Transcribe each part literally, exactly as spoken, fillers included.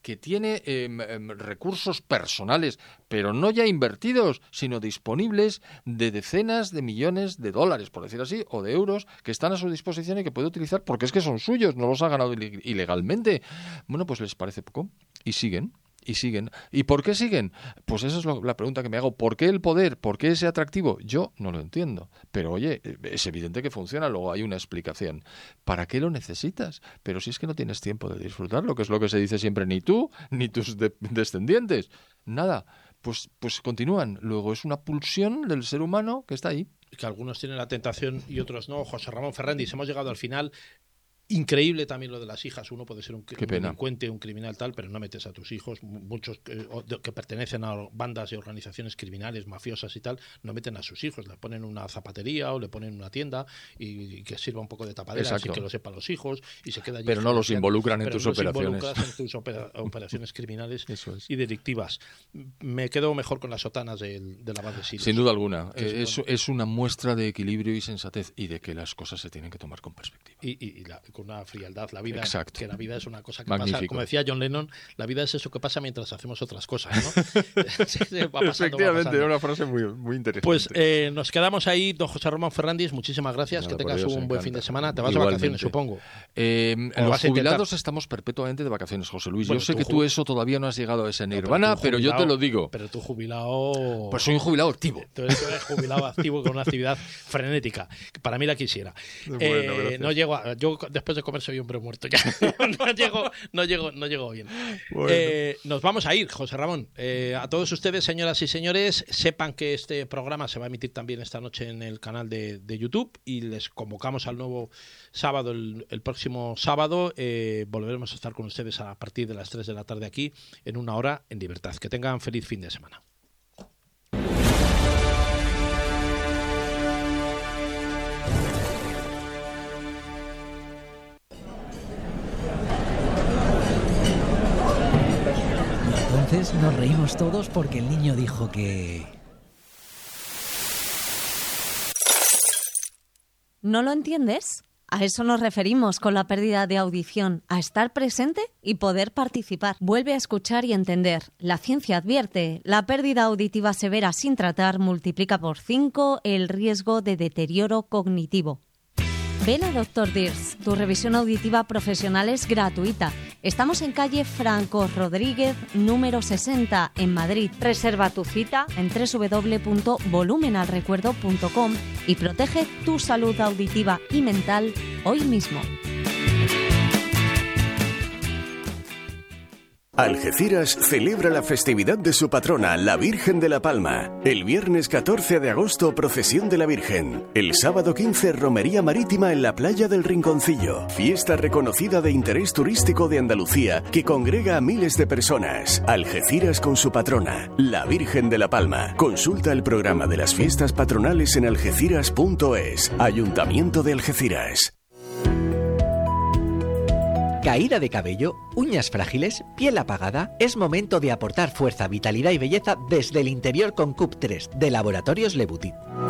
que tiene eh, recursos personales, pero no ya invertidos, sino disponibles de decenas de millones de dólares, por decir así, o de euros, que están a su disposición y que puede utilizar porque es que son suyos, no los ha ganado ilegalmente. Bueno, pues les parece poco y siguen. Y siguen. ¿Y por qué siguen? Pues esa es lo, la pregunta que me hago. ¿Por qué el poder? ¿Por qué ese atractivo? Yo no lo entiendo. Pero oye, es evidente que funciona, luego hay una explicación. ¿Para qué lo necesitas? Pero si es que no tienes tiempo de disfrutarlo, que es lo que se dice siempre, ni tú, ni tus de- descendientes. Nada. Pues, pues continúan. Luego es una pulsión del ser humano que está ahí. Que algunos tienen la tentación y otros no. José Ramón Ferrandis, hemos llegado al final. Increíble también lo de las hijas. Uno puede ser un, un delincuente, un criminal tal, pero no metes a tus hijos. Muchos que, que pertenecen a bandas y organizaciones criminales, mafiosas y tal, no meten a sus hijos. Le ponen una zapatería o le ponen una tienda y, y que sirva un poco de tapadera, así que lo sepan los hijos y se queda allí. Pero no los involucran en pero tus no operaciones. Los involucras en tus opera, operaciones criminales Eso es. y delictivas. Me quedo mejor con las sotanas del, de la base de Silos. Sin duda alguna. Es, es, bueno. es una muestra de equilibrio y sensatez y de que las cosas se tienen que tomar con perspectiva. Y, y, y la, con una frialdad. La vida, Exacto. que la vida es una cosa que Magnífico. pasa, como decía John Lennon, la vida es eso que pasa mientras hacemos otras cosas, ¿no? sí, sí, va pasando, Efectivamente, era una frase muy, muy interesante. Pues eh, nos quedamos ahí, don José Ramón Ferrandis, muchísimas gracias, Nada, que tengas un buen encanta. fin de semana. Te vas Igualmente. de vacaciones, supongo. Eh, los jubilados estamos perpetuamente de vacaciones, José Luis. Bueno, yo sé tú que tú eso todavía no has llegado a ese nirvana, no, pero, pero yo te lo digo. Pero tú jubilado... Pues soy un jubilado activo. Tú eres, tú eres jubilado activo con una actividad frenética. Para mí la quisiera. Bueno, eh, no llego a, yo después de comer soy hombre muerto ya. no llego, no llego, no llego bien. Bueno. Eh, nos vamos a ir, José Ramón. Eh, a todos ustedes, señoras y señores, sepan que este programa se va a emitir también esta noche en el canal de, de YouTube y les convocamos al nuevo sábado, el, el próximo sábado. Eh, volveremos a estar con ustedes a partir de las tres de la tarde aquí, en una hora en libertad. Que tengan feliz fin de semana. Entonces nos reímos todos porque el niño dijo que... ¿No lo entiendes? A eso nos referimos con la pérdida de audición, a estar presente y poder participar. Vuelve a escuchar y entender. La ciencia advierte, la pérdida auditiva severa sin tratar multiplica por cinco el riesgo de deterioro cognitivo. Ven a doctor Dirs, tu revisión auditiva profesional es gratuita. Estamos en calle Franco Rodríguez, número sesenta, en Madrid. Reserva tu cita en doble u doble u doble u punto volumenalrecuerdo punto com y protege tu salud auditiva y mental hoy mismo. Algeciras celebra la festividad de su patrona, la Virgen de la Palma. El viernes catorce de agosto, procesión de la Virgen. El sábado quince, romería marítima en la playa del Rinconcillo. Fiesta reconocida de interés turístico de Andalucía que congrega a miles de personas. Algeciras con su patrona, la Virgen de la Palma. Consulta el programa de las fiestas patronales en algeciras punto es. Ayuntamiento de Algeciras. Caída de cabello, uñas frágiles, piel apagada. Es momento de aportar fuerza, vitalidad y belleza desde el interior con C U P tres de Laboratorios Lebutit.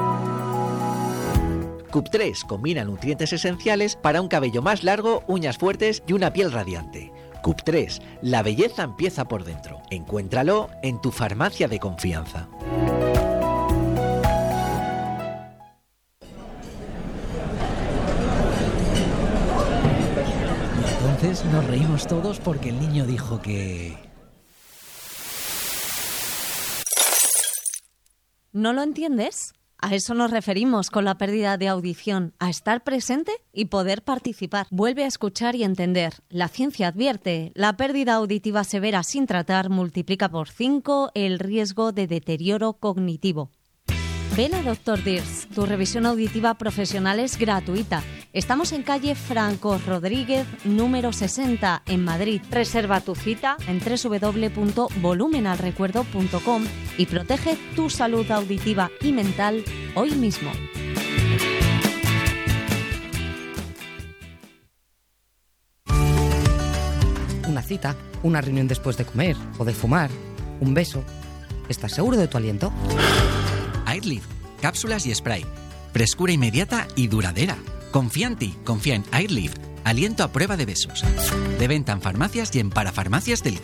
C U P tres combina nutrientes esenciales para un cabello más largo, uñas fuertes y una piel radiante. C U P tres, la belleza empieza por dentro. Encuéntralo en tu farmacia de confianza. Entonces nos reímos todos porque el niño dijo que... ¿No lo entiendes? A eso nos referimos con la pérdida de audición, a estar presente y poder participar. Vuelve a escuchar y entender. La ciencia advierte, la pérdida auditiva severa sin tratar multiplica por cinco el riesgo de deterioro cognitivo. Ven a doctor Dirs, tu revisión auditiva profesional es gratuita. Estamos en calle Franco Rodríguez, número sesenta, en Madrid. Reserva tu cita en doble u doble u doble u punto volumenalrecuerdo punto com y protege tu salud auditiva y mental hoy mismo. Una cita, una reunión después de comer o de fumar, un beso. ¿Estás seguro de tu aliento? Airlift, cápsulas y spray. Frescura inmediata y duradera. Confía en ti, confía en Airlift. Aliento a prueba de besos. De venta en farmacias y en parafarmacias del